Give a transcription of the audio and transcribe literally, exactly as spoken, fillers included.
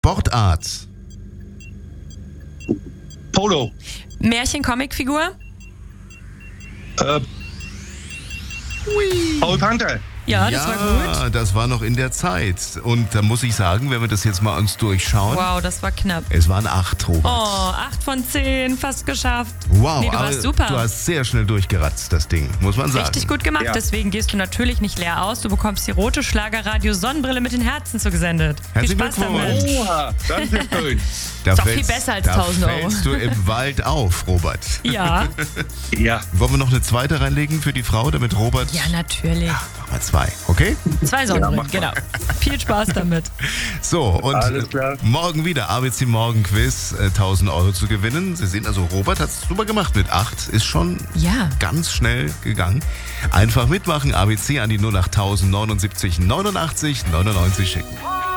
Sportart. Polo. Märchen-Comicfigur? Äh, Paul Panther. Ja, das ja, war gut. das war noch in der Zeit. Und da muss ich sagen, wenn wir das jetzt mal uns durchschauen, Wow, das war knapp. es waren acht, Robert. Oh, acht von zehn, fast geschafft. Wow, Nee, du aber warst super. du hast sehr schnell durchgeratzt, das Ding, muss man sagen. Richtig gut gemacht, Ja. deswegen gehst du natürlich nicht leer aus. Du bekommst die rote Schlagerradio-Sonnenbrille mit den Herzen zugesendet. Herzlichen Viel Spaß Glückwunsch. damit. Oha, das ist schön. Da Ist doch viel fällst- besser als da tausend Euro. fällst du im Wald auf, Robert. Ja, Ja. Wollen wir noch eine zweite reinlegen für die Frau, damit Robert... ja, natürlich. Mach mal zwei, okay? Zwei Sonnenbrillen, Ja, mach genau. Viel Spaß damit. So, und Alles klar. morgen wieder A B C Morgen Quiz, äh, tausend Euro zu gewinnen. Sie sehen also, Robert hat es super gemacht mit acht, ist schon Ja. ganz schnell gegangen. Einfach mitmachen, A B C an die null acht neunundsiebzig neunundachtzig neunundneunzig schicken.